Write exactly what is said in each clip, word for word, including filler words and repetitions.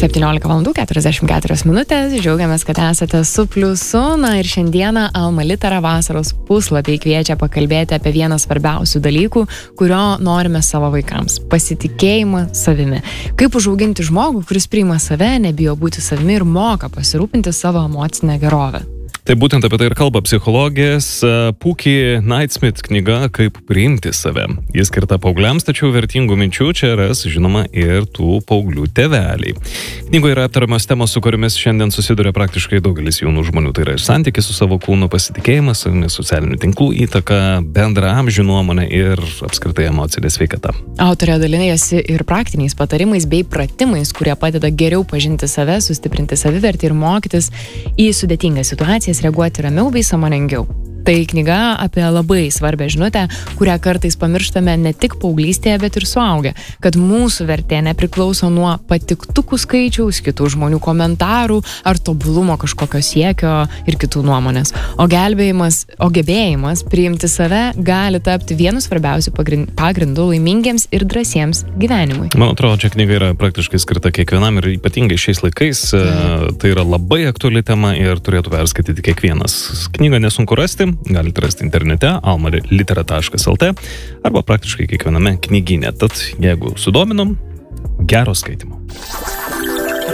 septyniolika valandų keturiasdešimt keturios minutės. Džiaugiamės, kad esate su Pliusu. Na ir šiandieną Alma Litera vasaros puslapiai kviečia pakalbėti apie vieną svarbiausių dalykų, kurio norime savo vaikams – pasitikėjimą savimi. Kaip užauginti žmogų, kuris priima save, nebijo būti savimi ir moka pasirūpinti savo emocinę gerovę. Tai būtent apie tai ir kalba psichologės Pookie Knightsmith knyga Kaip priimti save. Jis skirta paaugliams, tačiau vertingų minčių čia ras, žinoma, ir tų paauglių tėveliai. Knygoje yra aptariamos temos, su kuriomis šiandien susiduria praktiškai daugelis jaunų žmonių. Tai yra ir santykis su savo kūnu, pasitikėjimas, socialinių tinklų įtaka, bendra amžių nuomonė ir apskritai emocinė sveikata. Autorė dalinėjasi ir praktiniais patarimais bei pratimais, kurie padeda geriau pažinti save, sustiprinti savivertį ir mokytis į sudėtingas situacijas reaguoti ramiau bei sąmoningiau. Tai knyga apie labai svarbią žinutę, kurią kartais pamirštame ne tik paauglystėje, bet ir suaugę, kad mūsų vertė nepriklauso nuo patiktukų skaičiaus, kitų žmonių komentarų ar tobulumo kažkokio siekio ir kitų nuomonės. O gelbėjimas, o gebėjimas priimti save gali tapti vienu svarbiausių pagrindų laimingiems ir drąsiems gyvenimui. Man atrodo, čia knyga yra praktiškai skirta kiekvienam ir ypatingai šiais laikais. Tai, tai yra labai aktuali tema ir turėtų perskaityti kiekvienas. Knygą nesunku rasti. Galite rasti internete alma litera taškas lt arba praktiškai kiekviename knygyne. Tad jeigu sudominom, gero skaitimo.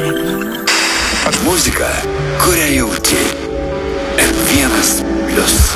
Muzika, kurią jauti. em vienas plius.